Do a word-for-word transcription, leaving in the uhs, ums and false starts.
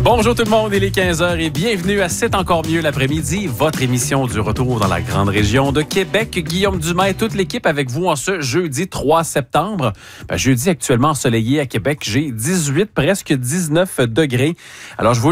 Bonjour tout le monde, il est quinze heures et bienvenue à C'est encore mieux l'après-midi, votre émission du retour dans la grande région de Québec. Guillaume Dumais et toute l'équipe avec vous en ce jeudi trois septembre. Ben, jeudi actuellement ensoleillé à Québec, j'ai dix-huit, presque dix-neuf degrés. Alors je vous